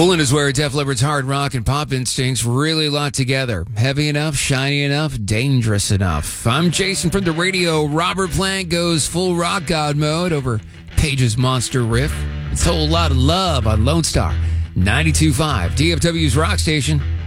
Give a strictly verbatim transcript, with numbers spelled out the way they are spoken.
Fooling is where Def Leppard's hard rock and pop instincts really lock together. Heavy enough, shiny enough, dangerous enough. I'm Jason from the radio. Robert Plant goes full rock god mode over Page's monster riff. It's a whole lot of love on Lone Star ninety-two point five, D F W's rock station.